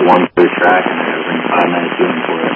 one through track, and it'll bring 5 minutes doing for it.